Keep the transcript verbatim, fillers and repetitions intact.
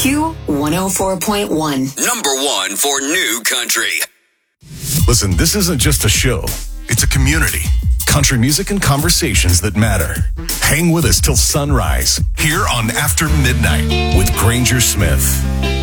Q one oh four point one. Number one for New Country. Listen, this isn't just a show. It's a community. Country music and conversations that matter. Hang with us till sunrise here on After Midnight with Granger Smith.